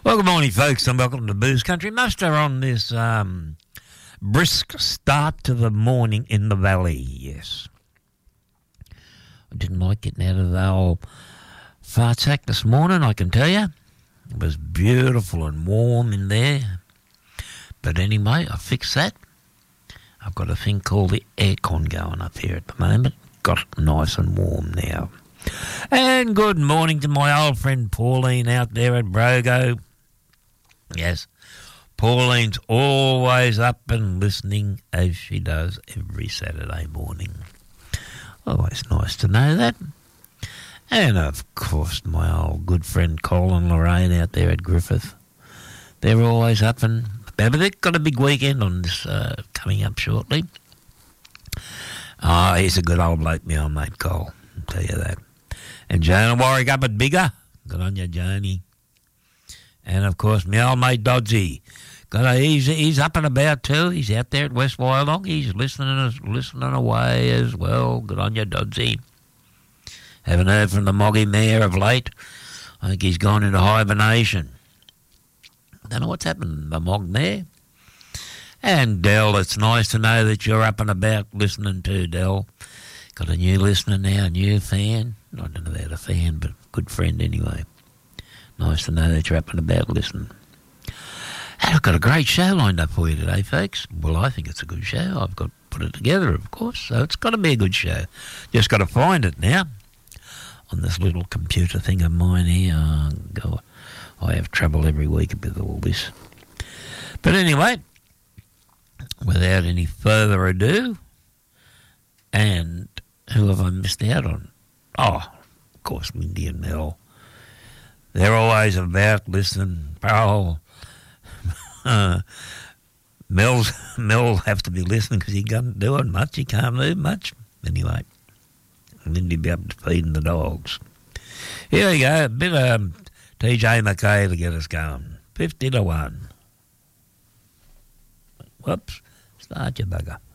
Well, good morning, folks, and welcome to Booze Country Muster on this brisk start to the morning in the valley. Yes. I didn't like getting out of the old fart sack this morning, I can tell you. It was beautiful and warm in there. But anyway, I fixed that. I've got a thing called the aircon going up here at the moment. Got it nice and warm now. And good morning to my old friend Pauline out there at Brogo. Yes, Pauline's always up and listening as she does every Saturday morning. Always nice to know that. And, of course, my old good friend Cole and Lorraine out there at Griffith. They're always up and about. But they've got a big weekend on this coming up shortly. He's a good old bloke, my old mate Cole. I'll tell you that. And Jonah Warwick up at Bigger. Good on you, Joni. And, of course, my old mate Dodsy. He's up and about too. He's out there at West Wyalong. He's listening away as well. Good on you, Dodsy. Haven't heard from the Moggy Mayor of late. I think he's gone into hibernation. Don't know what's happened to the Mog Mayor. And Del, it's nice to know that you're up and about listening too, Del. Got a new listener now, a new fan. I don't know about a fan, but good friend anyway. Nice to know that you're up and about listening. And I've got a great show lined up for you today, folks. Well, I think it's a good show. I've got to put it together, of course, so it's got to be a good show. Just got to find it now on this little computer thing of mine here. Oh, God, I have trouble every week with all this. But anyway, without any further ado, and who have I missed out on? Oh, of course, Mindy and Mel. They're always about listening. Oh, Mel have to be listening because he can't do it much. He can't move much. Anyway, Lindy be up to feeding the dogs. Here we go. A bit of TJ McKay to get us going. 50-1. Whoops. Start your bugger.